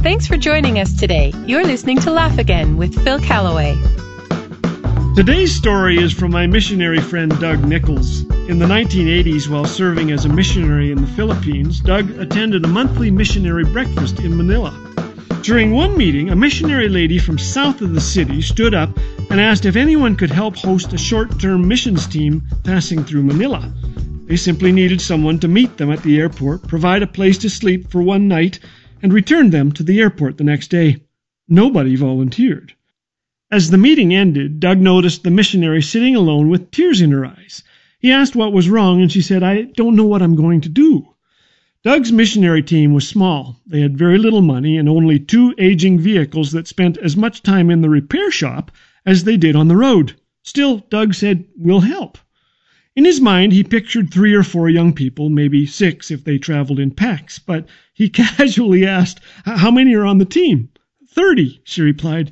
Thanks for joining us today. You're listening to Laugh Again with Phil Callaway. Today's story is from my missionary friend Doug Nichols. In the 1980s, while serving as a missionary in the Philippines, Doug attended a monthly missionary breakfast in Manila. During one meeting, a missionary lady from south of the city stood up and asked if anyone could help host a short-term missions team passing through Manila. They simply needed someone to meet them at the airport, provide a place to sleep for one night, and return them to the airport the next day. Nobody volunteered. As the meeting ended, Doug noticed the missionary sitting alone with tears in her eyes. He asked what was wrong, and she said, "I don't know what I'm going to do." Doug's missionary team was small. They had very little money and only 2 aging vehicles that spent as much time in the repair shop as they did on the road. Still, Doug said, "We'll help." In his mind, he pictured 3 or 4 young people, maybe 6 if they traveled in packs, but he casually asked, "How many are on the team?" 30, she replied.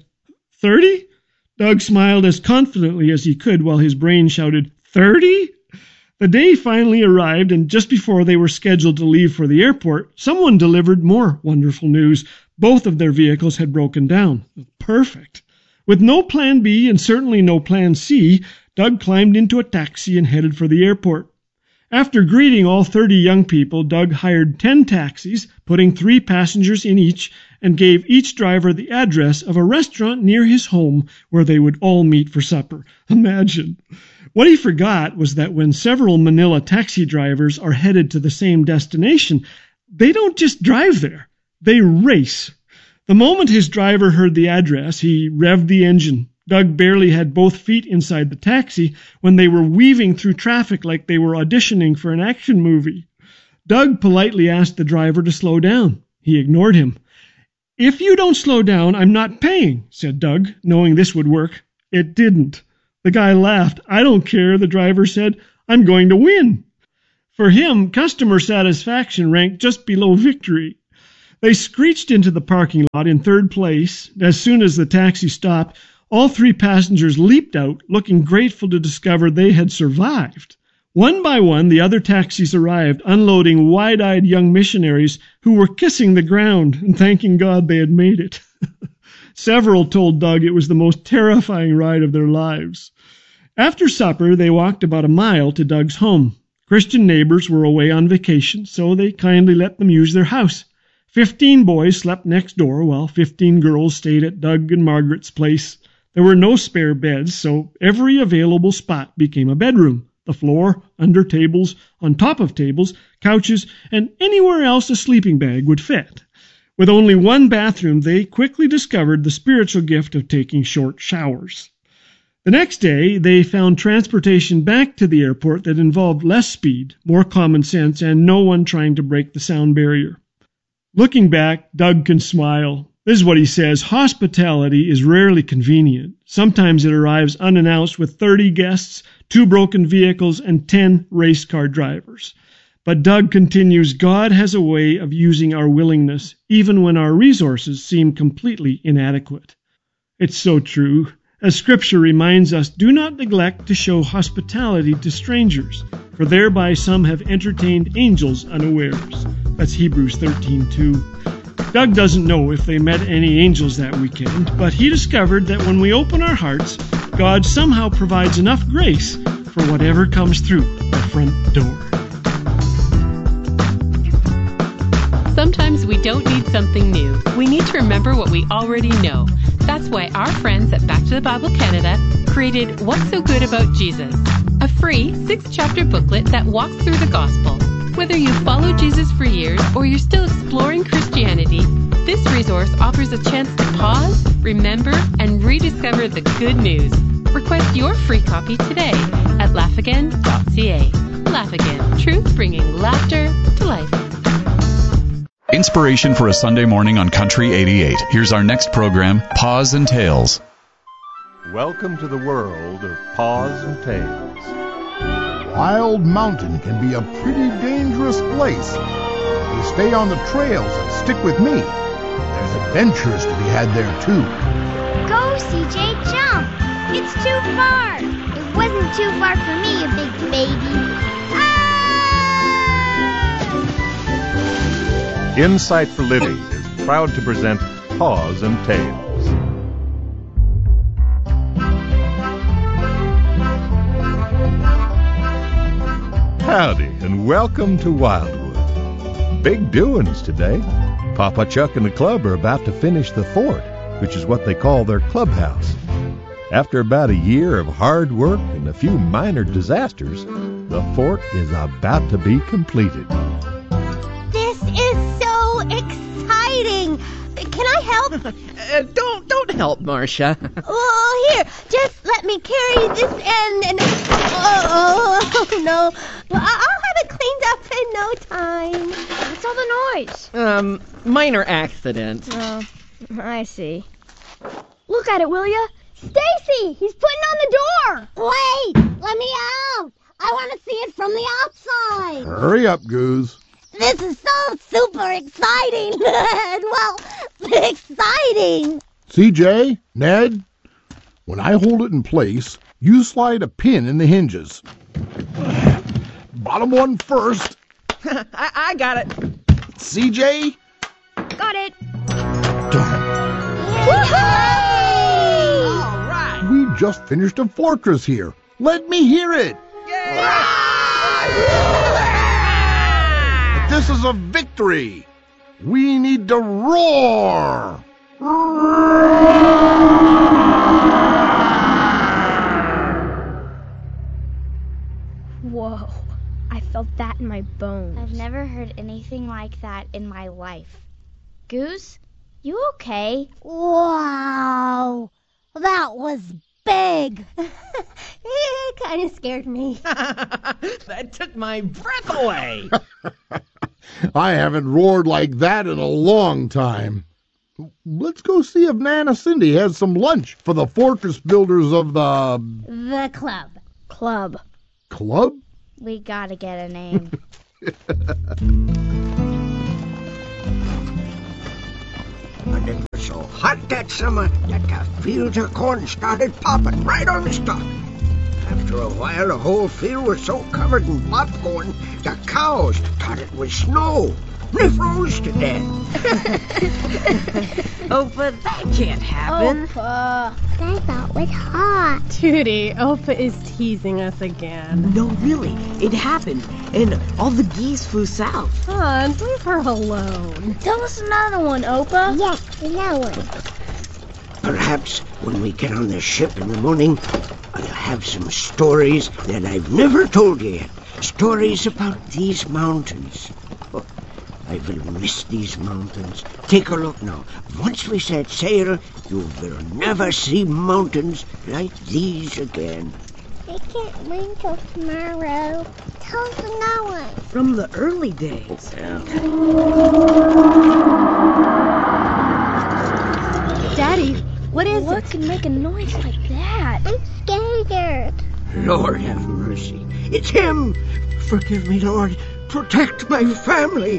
30? Doug smiled as confidently as he could while his brain shouted, 30? The day finally arrived, and just before they were scheduled to leave for the airport, someone delivered more wonderful news. Both of their vehicles had broken down. Perfect. With no plan B and certainly no plan C, Doug climbed into a taxi and headed for the airport. After greeting all 30 young people, Doug hired 10 taxis, putting 3 passengers in each, and gave each driver the address of a restaurant near his home where they would all meet for supper. Imagine. What he forgot was that when several Manila taxi drivers are headed to the same destination, they don't just drive there. They race. The moment his driver heard the address, he revved the engine. Doug barely had both feet inside the taxi when they were weaving through traffic like they were auditioning for an action movie. Doug politely asked the driver to slow down. He ignored him. "If you don't slow down, I'm not paying," said Doug, knowing this would work. It didn't. The guy laughed. "I don't care," the driver said. "I'm going to win." For him, customer satisfaction ranked just below victory. They screeched into the parking lot in 3rd place. As soon as the taxi stopped, all 3 passengers leaped out, looking grateful to discover they had survived. One by one, the other taxis arrived, unloading wide-eyed young missionaries who were kissing the ground and thanking God they had made it. Several told Doug it was the most terrifying ride of their lives. After supper, they walked about a mile to Doug's home. Christian neighbors were away on vacation, so they kindly let them use their house. 15 boys slept next door, while 15 girls stayed at Doug and Margaret's place. There were no spare beds, so every available spot became a bedroom. The floor, under tables, on top of tables, couches, and anywhere else a sleeping bag would fit. With only one bathroom, they quickly discovered the spiritual gift of taking short showers. The next day, they found transportation back to the airport that involved less speed, more common sense, and no one trying to break the sound barrier. Looking back, Doug can smile. This is what he says: "Hospitality is rarely convenient. Sometimes it arrives unannounced with 30 guests, 2 broken vehicles, and 10 race car drivers." But Doug continues, "God has a way of using our willingness, even when our resources seem completely inadequate." It's so true. As Scripture reminds us, do not neglect to show hospitality to strangers, for thereby some have entertained angels unawares. That's Hebrews 13:2. Doug doesn't know if they met any angels that weekend, but he discovered that when we open our hearts, God somehow provides enough grace for whatever comes through the front door. Sometimes we don't need something new. We need to remember what we already know. That's why our friends at Back to the Bible Canada created What's So Good About Jesus, a free 6-chapter booklet that walks through the gospel. Whether you've followed Jesus for years or you're still exploring Christianity, this resource offers a chance to pause, remember, and rediscover the good news. Request your free copy today at laughagain.ca. Laugh Again, truth bringing laughter to life. Inspiration for a Sunday morning on Country 88. Here's our next program, Paws and Tales. Welcome to the world of Paws and Tales. Wild Mountain can be a pretty dangerous place. If you stay on the trails and stick with me, there's adventures to be had there too. Go, CJ, jump! It's too far! It wasn't too far for me, you big baby. Ah! Insight for Living is proud to present Paws and Tales. Howdy, and welcome to Wildwood. Big doings today. Papa Chuck and the club are about to finish the fort, which is what they call their clubhouse. After about a year of hard work and a few minor disasters, the fort is about to be completed. This is so exciting. Can I help? Don't help, Marcia. Oh, here, just let me carry this end and... Oh, no. I'll have it cleaned up in no time. What's all the noise? Minor accident. Oh, I see. Look at it, will ya? Stacy, he's putting on the door. Wait, let me out. I want to see it from the outside. Hurry up, Goose. This is so super exciting. Well, exciting. CJ, Ned, when I hold it in place, you slide a pin in the hinges. Bottom one first. I got it. CJ? Got it. Woohoo! All right. We just finished a fortress here. Let me hear it. This is a victory. We need to roar. Whoa, I felt that in my bones. I've never heard anything like that in my life. Goose, you okay? Wow, that was big. It kind of scared me. That took my breath away. I haven't roared like that in a long time. Let's go see if Nana Cindy has some lunch for the fortress builders of The club. club? We gotta get a name. And it was so hot that summer that the fields of corn started popping right on the stalk. After a while, the whole field was so covered in popcorn, the cows thought it was snow. They froze to death. Oh, but that can't happen. Opa. I thought was hot. Tootie, Opa is teasing us again. No, really, it happened, and all the geese flew south. Hans, leave her alone. Tell us another one, Opa. Yes, another one. Perhaps when we get on the ship in the morning, I'll have some stories that I've never told you yet. Stories about these mountains. Oh, I will miss these mountains. Take a look now. Once we set sail, you will never see mountains like these again. I can't wait until tomorrow. Tell us another one. From the early days. Daddy, what is What could make a noise like that? I'm scared. Lord have mercy. It's him. Forgive me, Lord. Protect my family.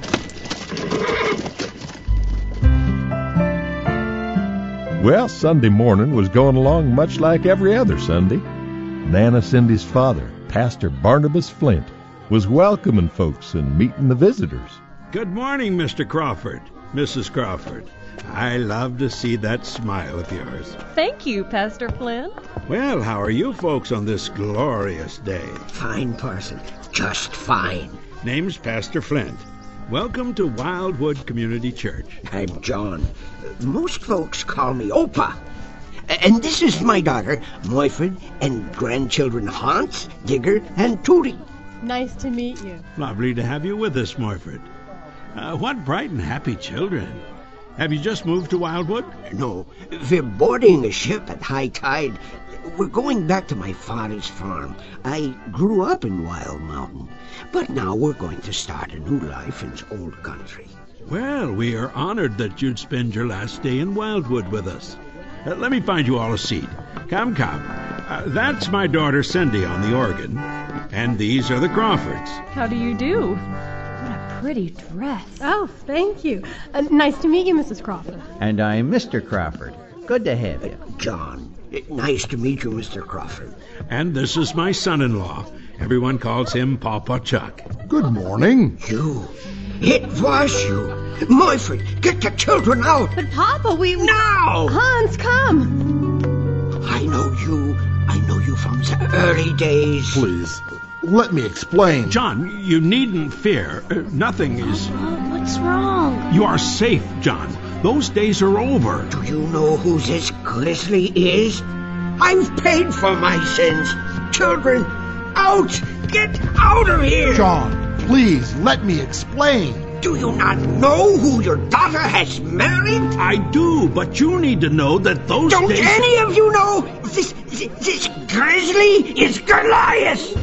Well, Sunday morning was going along much like every other Sunday. Nana Cindy's father, Pastor Barnabas Flint, was welcoming folks and meeting the visitors. Good morning, Mr. Crawford, Mrs. Crawford. I love to see that smile of yours. Thank you, Pastor Flynn. Well, how are you folks on this glorious day? Fine, Parson. Just fine. Name's Pastor Flint. Welcome to Wildwood Community Church. I'm John. Most folks call me Opa. And this is my daughter, Moyford, and grandchildren Hans, Digger, and Tootie. Nice to meet you. Lovely to have you with us, Morford. What bright and happy children. Have you just moved to Wildwood? No, we're boarding a ship at high tide. We're going back to my father's farm. I grew up in Wild Mountain, but now we're going to start a new life in old country. Well, we are honored that you'd spend your last day in Wildwood with us. Let me find you all a seat. Come. That's my daughter Cindy on the organ, and these are the Crawfords. How do you do? What a pretty dress. Oh, thank you. Nice to meet you, Mrs. Crawford. And I'm Mr. Crawford. Good to have you. John. Nice to meet you, Mr. Crawford. And this is my son-in-law. Everyone calls him Papa Chuck. Good morning. You. It was you. Moiford, get the children out. But Papa, Now! Hans, come. I know you from the early days. Please, let me explain. John, you needn't fear. Nothing is... What's wrong? You are safe, John. Those days are over. Do you know who this Grizzly is? I've paid for my sins. Children, out! Get out of here! John, please, let me explain. Do you not know who your daughter has married? I do, but you need to know that those Don't days... any of you know this Grizzly is Goliath?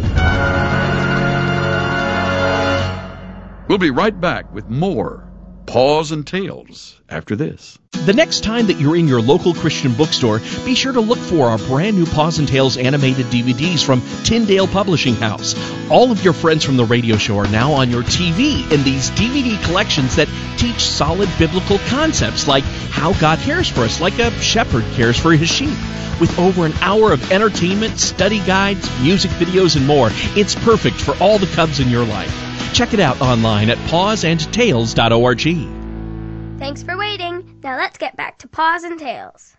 We'll be right back with more Paws and Tales after this. The next time that you're in your local Christian bookstore, be sure to look for our brand new Paws and Tales animated DVDs from Tyndale Publishing House. All of your friends from the radio show are now on your TV in these DVD collections that teach solid biblical concepts like how God cares for us, like a shepherd cares for his sheep. With over an hour of entertainment, study guides, music videos, and more, it's perfect for all the cubs in your life. Check it out online at pawsandtales.org. Thanks for waiting. Now let's get back to Paws and Tales.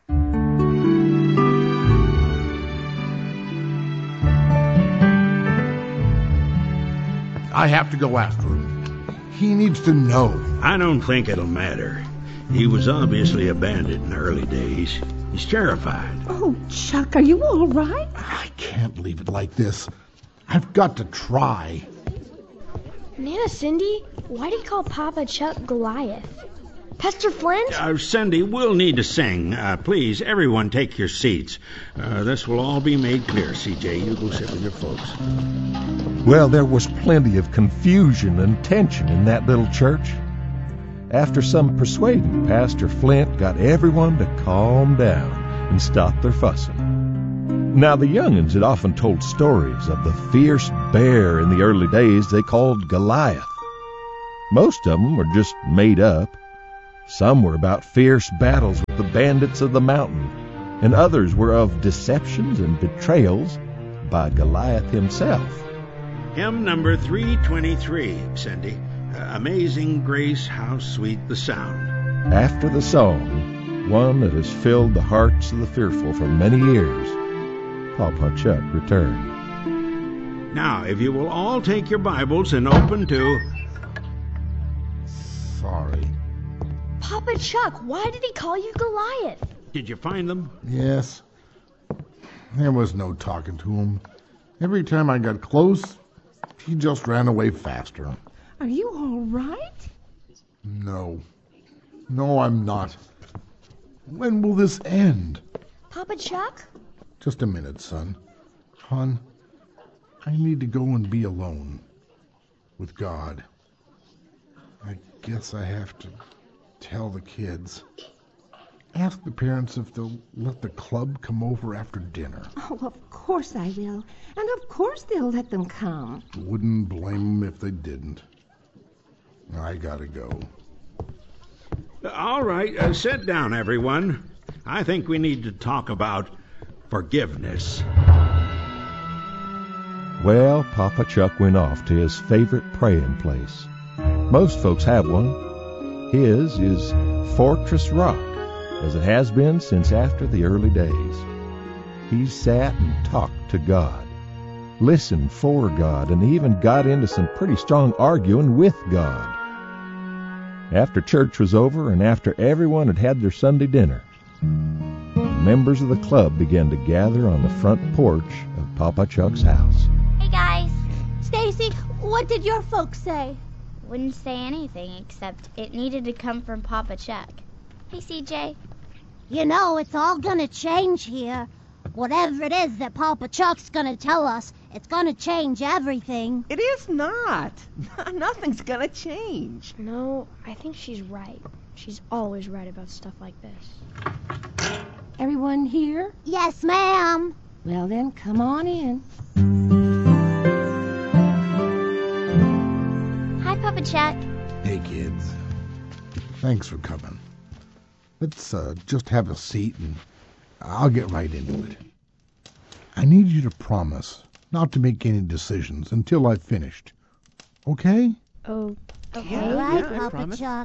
I have to go after him. He needs to know. I don't think it'll matter. He was obviously abandoned in the early days. He's terrified. Oh, Chuck, are you all right? I can't leave it like this. I've got to try. Nana Cindy, why did he call Papa Chuck Goliath? Pastor Flint? Cindy, we'll need to sing. Please, everyone take your seats. This will all be made clear. CJ, you go sit with your folks. Well, there was plenty of confusion and tension in that little church. After some persuading, Pastor Flint got everyone to calm down and stop their fussing. Now, the young'uns had often told stories of the fierce bear in the early days they called Goliath. Most of them were just made up. Some were about fierce battles with the bandits of the mountain, and others were of deceptions and betrayals by Goliath himself. Hymn number 323, Cindy. Amazing Grace, how sweet the sound. After the song, one that has filled the hearts of the fearful for many years, Papa Chuck returned. Now, if you will all take your Bibles and open to... Sorry. Papa Chuck, why did he call you Goliath? Did you find them? Yes. There was no talking to him. Every time I got close, he just ran away faster. Are you all right? No. No, I'm not. When will this end? Papa Chuck? Just a minute, son. Hon, I need to go and be alone with God. I guess I have to tell the kids. Ask the parents if they'll let the club come over after dinner. Oh, of course I will. And of course they'll let them come. Wouldn't blame them if they didn't. I gotta go. All right, sit down, everyone. I think we need to talk about forgiveness. Well, Papa Chuck went off to his favorite praying place. Most folks have one. His is Fortress Rock, as it has been since after the early days. He sat and talked to God, listened for God, and even got into some pretty strong arguing with God. After church was over and after everyone had had their Sunday dinner, members of the club began to gather on the front porch of Papa Chuck's house. Hey, guys. Stacy, what did your folks say? Wouldn't say anything except it needed to come from Papa Chuck. Hey, CJ. You know, it's all gonna change here. Whatever it is that Papa Chuck's gonna tell us, it's gonna change everything. It is not. Nothing's gonna change. No, I think she's right. She's always right about stuff like this. Everyone here? Yes, ma'am. Well, then, come on in. Hi, Papa Chuck. Hey, kids. Thanks for coming. Let's just have a seat and I'll get right into it. I need you to promise not to make any decisions until I've finished. Okay? Okay, all right, Papa Chuck.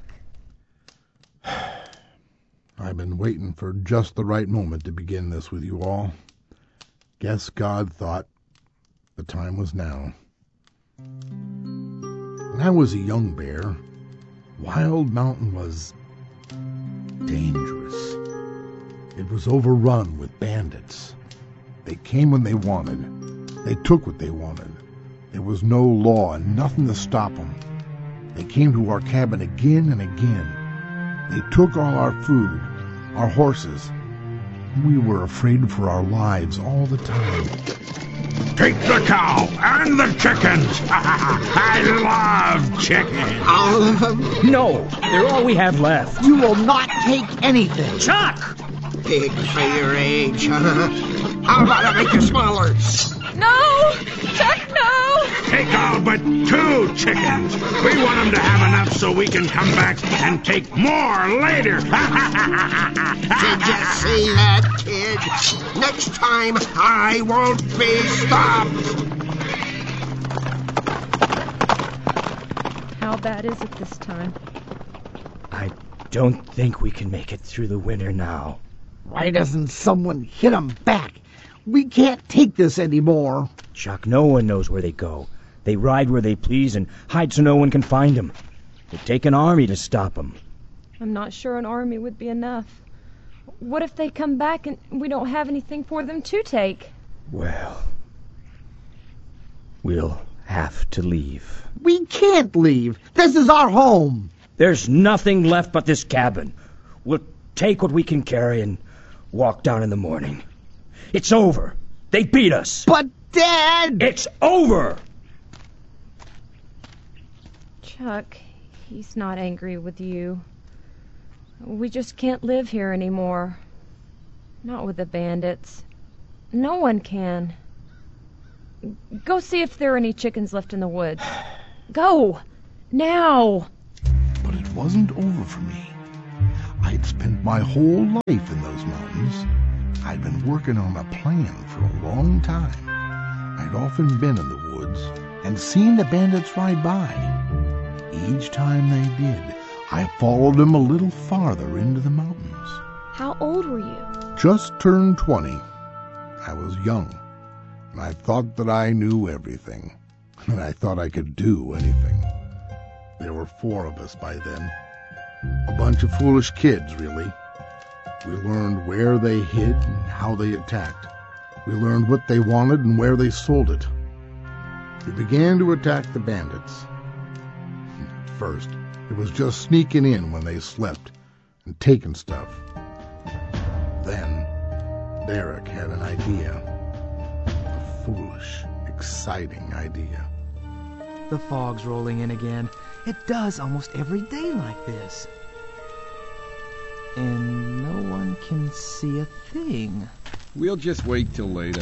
I've been waiting for just the right moment to begin this with you all. Guess God thought the time was now. When I was a young bear, Wild Mountain was dangerous. It was overrun with bandits. They came when they wanted. They took what they wanted. There was no law and nothing to stop them. They came to our cabin again and again. They took all our food, our horses. We were afraid for our lives all the time. Take the cow and the chickens. I love chickens. All of them? No, they're all we have left. You will not take anything. Chuck! Big for your age, huh? How about I make you smaller? No! Chuck, no! Take all but 2 chickens. We want them to have enough so we can come back and take more later. Did you see that, kid? Next time, I won't be stopped. How bad is it this time? I don't think we can make it through the winter now. Why doesn't someone hit 'em back? We can't take this anymore. Chuck, no one knows where they go. They ride where they please and hide so no one can find them. It'd take an army to stop them. I'm not sure an army would be enough. What if they come back and we don't have anything for them to take? Well, we'll have to leave. We can't leave. This is our home. There's nothing left but this cabin. We'll take what we can carry and walk down in the morning. It's over. They beat us. But, Dad! It's over! Chuck, he's not angry with you. We just can't live here anymore. Not with the bandits. No one can. Go see if there are any chickens left in the woods. Go! Now! But it wasn't over for me. I'd spent my whole life in those mountains. I'd been working on a plan for a long time. I'd often been in the woods and seen the bandits ride by. Each time they did, I followed them a little farther into the mountains. How old were you? Just turned 20. I was young, and I thought that I knew everything, and I thought I could do anything. There were 4 of us by then. A bunch of foolish kids, really. We learned where they hid and how they attacked. We learned what they wanted and where they sold it. We began to attack the bandits. At first, it was just sneaking in when they slept and taking stuff. Then, Derek had an idea. A foolish, exciting idea. The fog's rolling in again. It does almost every day like this. And no one can see a thing. We'll just wait till later.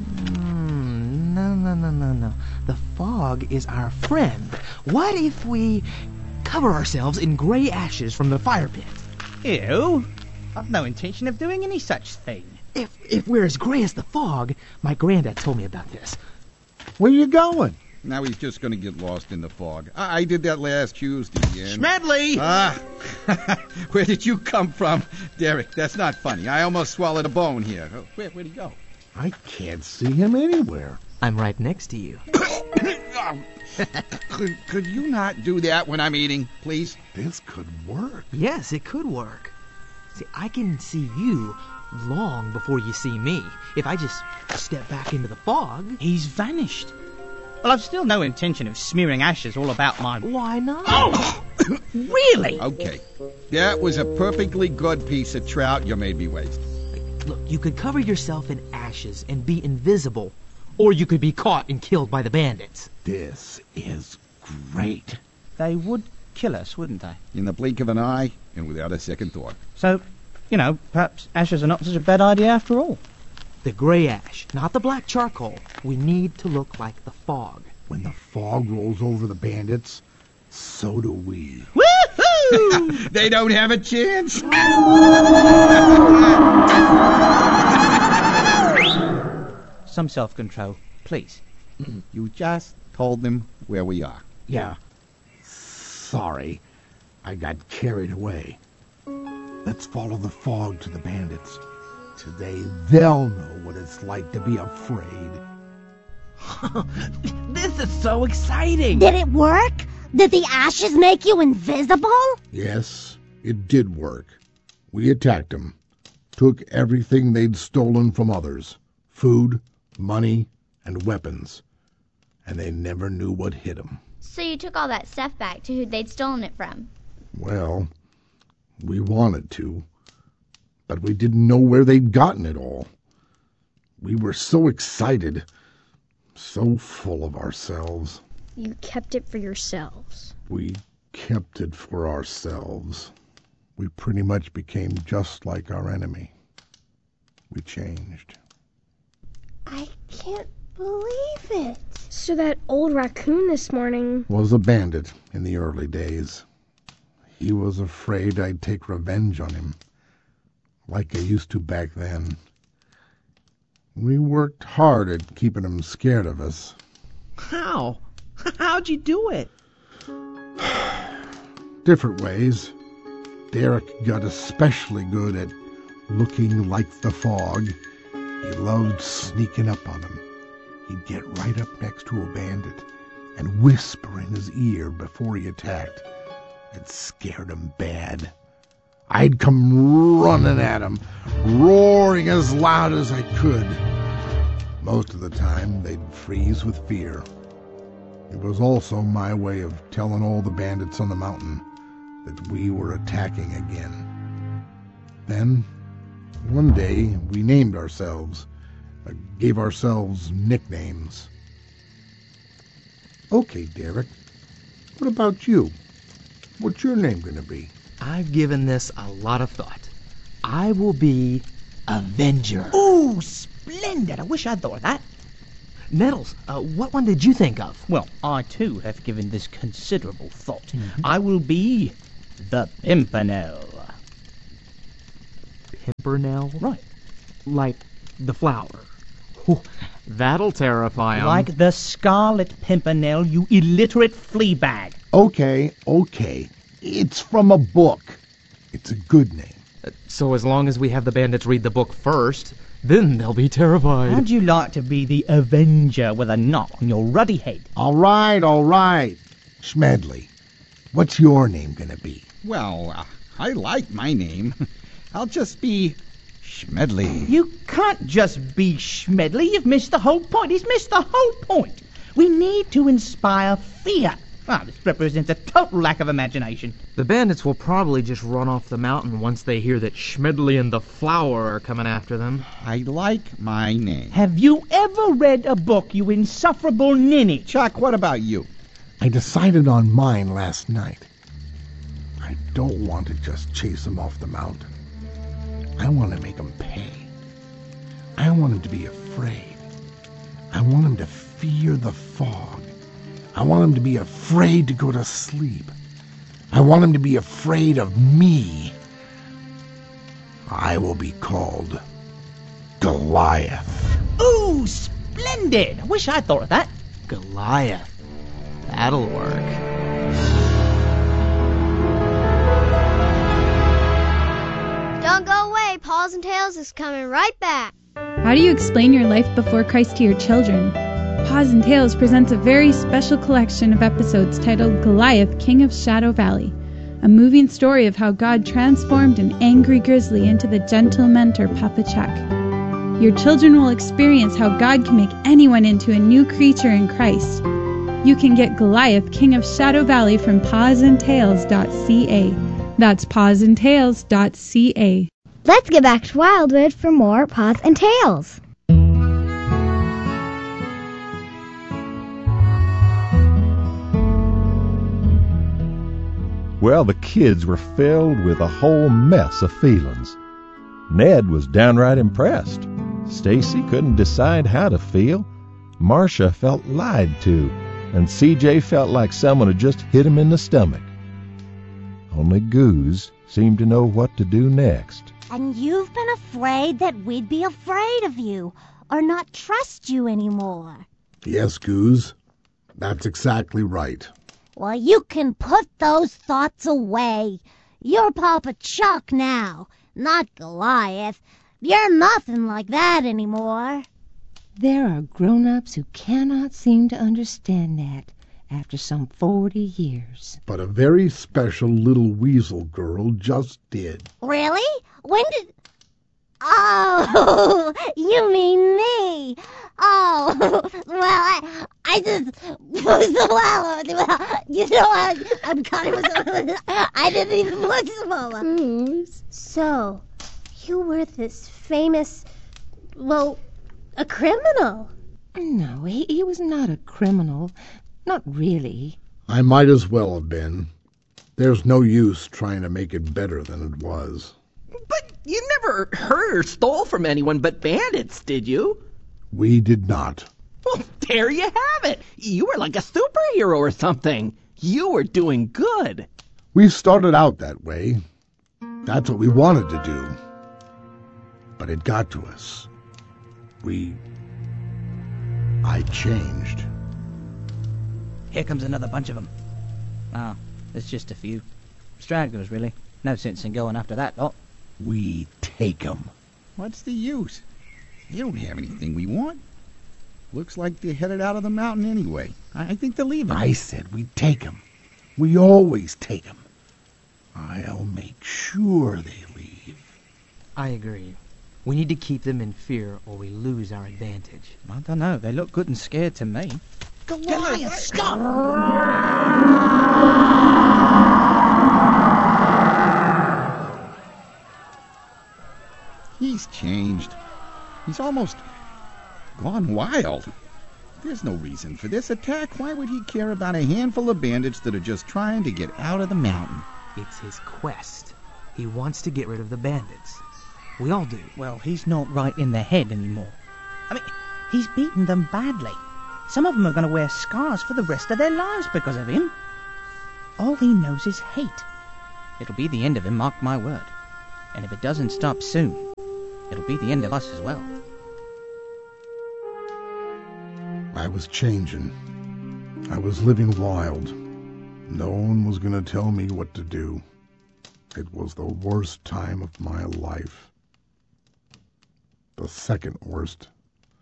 No. The fog is our friend. What if we cover ourselves in gray ashes from the fire pit? Ew. I've no intention of doing any such thing. If we're as gray as the fog, my granddad told me about this. Where you going? Now he's just going to get lost in the fog. I did that last Tuesday, and... Smedley! Where did you come from? Derek, that's not funny. I almost swallowed a bone here. Where'd he go? I can't see him anywhere. I'm right next to you. Could you not do that when I'm eating, please? This could work. Yes, it could work. See, I can see you long before you see me. If I just step back into the fog... He's vanished. Well, I've still no intention of smearing ashes all about my... Why not? Oh! Really? Okay. That was a perfectly good piece of trout you made me waste. Look, you could cover yourself in ashes and be invisible, or you could be caught and killed by the bandits. This is great. They would kill us, wouldn't they? In the blink of an eye and without a second thought. So, perhaps ashes are not such a bad idea after all. The gray ash, not the black charcoal. We need to look like the fog. When the fog rolls over the bandits, so do we. Woohoo! They don't have a chance. Some self-control, please. You just told them where we are. Yeah. sorry. I got carried away. Let's follow the fog to the bandits. Today they'll know what it's like to be afraid. This is so exciting! Did it work? Did the ashes make you invisible? Yes, it did work. We attacked them. Took everything they'd stolen from others. Food, money, and weapons. And they never knew what hit them. So you took all that stuff back to who they'd stolen it from? Well, we wanted to. But we didn't know where they'd gotten it all. We were so excited. So full of ourselves. You kept it for yourselves. We kept it for ourselves. We pretty much became just like our enemy. We changed. I can't believe it. So that old raccoon this morning Was a bandit in the early days. He was afraid I'd take revenge on him, like I used to back then. We worked hard at keeping him scared of us. How? How'd you do it? Different ways. Derek got especially good at looking like the fog. He loved sneaking up on him. He'd get right up next to a bandit and whisper in his ear before he attacked. It scared him bad. I'd come running at him, roaring as loud as I could. Most of the time, they'd freeze with fear. It was also my way of telling all the bandits on the mountain that we were attacking again. Then, one day, we named ourselves, gave ourselves nicknames. Okay, Derek, what about you? What's your name going to be? I've given this a lot of thought. I will be Avenger. Ooh, splendid. I wish I'd thought of that. Nettles, what one did you think of? Well, I too have given this considerable thought. I will be the Pimpernel. Pimpernel? Right. Like the flower. Oh, that'll terrify 'em. Like the Scarlet Pimpernel, you illiterate flea bag. Okay. It's from a book. It's a good name. So as long as we have the bandits read the book first, then they'll be terrified. How'd you like to be the Avenger with a knot on your ruddy head? All right. Smedley, what's your name going to be? Well, I like my name. I'll just be Schmedley. You can't just be Schmedley. You've missed the whole point. He's missed the whole point. We need to inspire fear. Ah, this represents a total lack of imagination. The bandits will probably just run off the mountain once they hear that Schmedley and the flower are coming after them. I like my name. Have you ever read a book, you insufferable ninny? Chuck, what about you? I decided on mine last night. I don't want to just chase him off the mountain. I want to make him pay. I want him to be afraid. I want him to fear the fog. I want him to be afraid to go to sleep. I want him to be afraid of me. I will be called Goliath. Ooh, splendid! I wish I'd thought of that. Goliath. That'll work. Don't go away. Paws and Tails is coming right back. How do you explain your life before Christ to your children? Paws and Tails presents a very special collection of episodes titled Goliath, King of Shadow Valley, a moving story of how God transformed an angry grizzly into the gentle mentor Papa Chuck. Your children will experience how God can make anyone into a new creature in Christ. You can get Goliath, King of Shadow Valley from pawsandtails.ca. That's pawsandtails.ca. Let's get back to Wildwood for more Paws and Tails. Well, the kids were filled with a whole mess of feelings. Ned was downright impressed. Stacy couldn't decide how to feel. Marcia felt lied to, and CJ felt like someone had just hit him in the stomach. Only Goose seemed to know what to do next. And you've been afraid that we'd be afraid of you, or not trust you anymore. Yes, Goose. That's exactly right. Well, you can put those thoughts away. You're Papa Chuck now, not Goliath. You're nothing like that anymore. There are grown-ups who cannot seem to understand that after some 40 years. But a very special little weasel girl just did. Really? When did... Oh, you mean me. Oh, well, I just... Well, you know, I'm kind of... I didn't even look smaller. So, you were this famous... Well, a criminal. No, he was not a criminal. Not really. I might as well have been. There's no use trying to make it better than it was. But you never hurt or stole from anyone but bandits, did you? We did not. Well, there you have it. You were like a superhero or something. You were doing good. We started out that way. That's what we wanted to do. But it got to us. I changed. Here comes another bunch of them. Ah, there's just a few. Stragglers, really. No sense in going after that lot. We take 'em. What's the use? They don't have anything we want. Looks like they're headed out of the mountain anyway. I think they're leaving. I said we take 'em. We always take 'em. I'll make sure they leave. I agree. We need to keep them in fear or we lose our advantage. I don't know. They look good and scared to me. Goliath, stop! He's changed. He's almost gone wild. There's no reason for this attack. Why would he care about a handful of bandits that are just trying to get out of the mountain? It's his quest. He wants to get rid of the bandits. We all do. Well, he's not right in the head anymore. I mean, he's beaten them badly. Some of them are going to wear scars for the rest of their lives because of him. All he knows is hate. It'll be the end of him, mark my word. And if it doesn't stop soon, it'll be the end of us as well. I was changing. I was living wild. No one was going to tell me what to do. It was the worst time of my life. The second worst.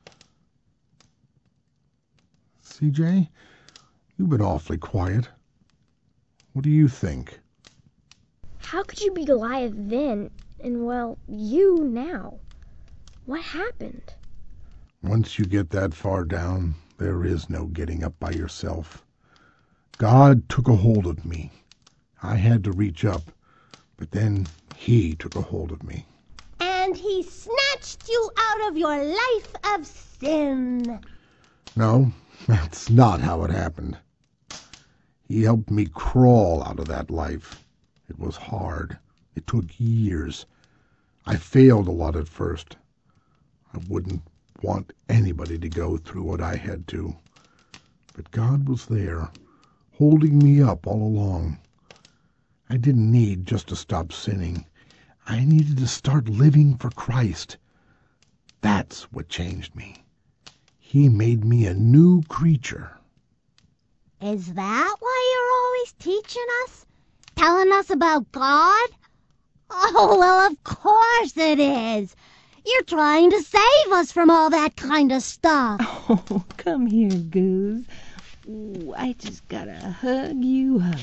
CJ, you've been awfully quiet. What do you think? How could you be Goliath then, and, well, you now? What happened? Once you get that far down, there is no getting up by yourself. God took a hold of me. I had to reach up, but then He took a hold of me. And He snatched you out of your life of sin. No, that's not how it happened. He helped me crawl out of that life. It was hard. It took years. I failed a lot at first. I wouldn't want anybody to go through what I had to. But God was there, holding me up all along. I didn't need just to stop sinning. I needed to start living for Christ. That's what changed me. He made me a new creature. Is that why you're always teaching us? Telling us about God? Oh, well, of course it is. You're trying to save us from all that kind of stuff. Oh, come here, Goose. Ooh, I just gotta hug you up.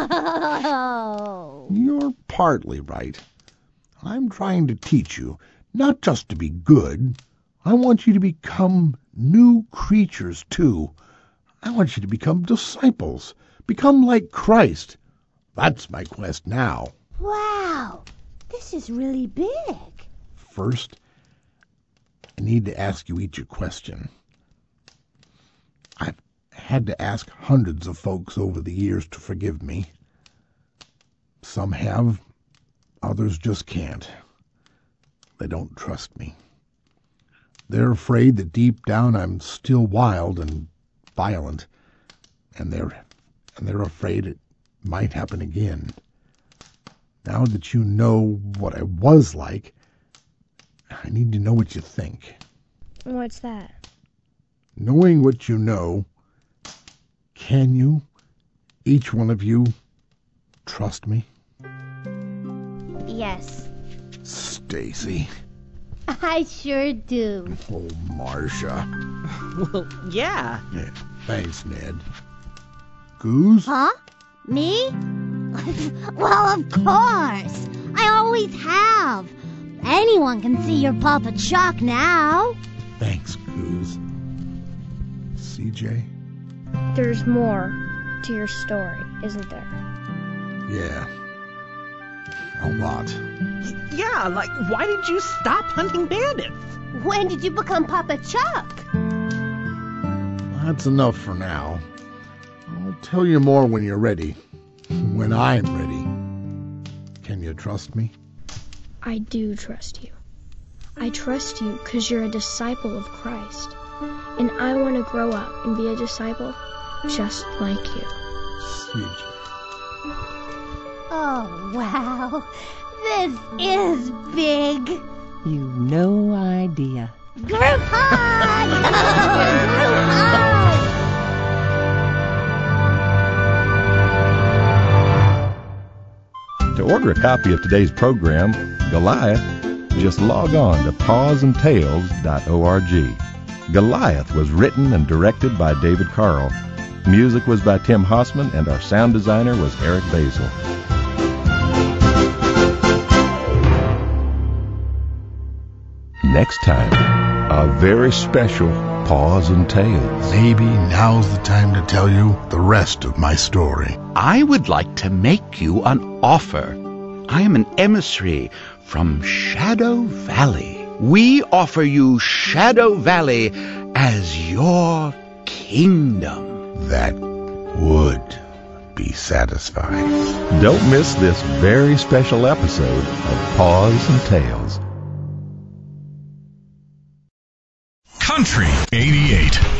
Oh. You're partly right. I'm trying to teach you, not just to be good. I want you to become new creatures, too. I want you to become disciples. Become like Christ. That's my quest now. Wow, this is really big. First, I need to ask you each a question. I've had to ask hundreds of folks over the years to forgive me. Some have, others just can't. They don't trust me. They're afraid that deep down I'm still wild and violent, and they're afraid it might happen again. Now that you know what I was like, I need to know what you think. What's that? Knowing what you know, can you, each one of you trust me? Yes. Stacy. I sure do. Oh, Marcia. Well, yeah. Yeah. Thanks, Ned. Goose? Huh? Me? Well, of course. I always have. Anyone can see your Papa Chuck now. Thanks, Goose. CJ? There's more to your story, isn't there? Yeah. A lot. Yeah, like, why did you stop hunting bandits? When did you become Papa Chuck? That's enough for now. I'll tell you more when you're ready. When I'm ready. Can you trust me? I do trust you. I trust you because you're a disciple of Christ. And I want to grow up and be a disciple just like you. CJ. Oh, wow. This is big. You've no idea. Group hug! Group hug! To order a copy of today's program, Goliath, just log on to pawsandtails.org. Goliath was written and directed by David Carl. Music was by Tim Hossman, and our sound designer was Eric Basil. Next time, a very special Paws and Tails. Maybe now's the time to tell you the rest of my story. I would like to make you an offer. I am an emissary from Shadow Valley. We offer you Shadow Valley as your kingdom. That would be satisfying. Don't miss this very special episode of Paws and Tails. Country 88.